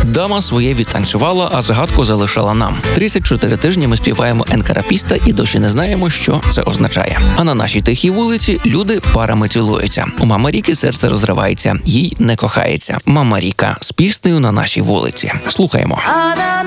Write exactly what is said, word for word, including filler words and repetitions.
Дама своє відтанцювала, а загадку залишила нам. тридцять чотири тижні ми співаємо енкарапіста і досі не знаємо, що це означає. А на нашій тихій вулиці люди парами цілуються. У мами Ріки серце розривається, їй не кохається. Мама Ріка з піснею на нашій вулиці. Слухаємо.